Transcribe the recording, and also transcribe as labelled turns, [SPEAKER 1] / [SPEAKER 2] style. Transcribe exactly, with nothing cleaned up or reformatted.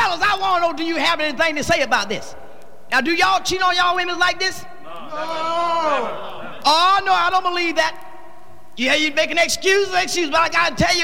[SPEAKER 1] fellas, I want to know, do you have anything to say about this? Now, do y'all cheat on y'all women like this?
[SPEAKER 2] No.
[SPEAKER 1] Oh, no, I don't believe that. Yeah, you making excuses, excuses, but I got to tell you,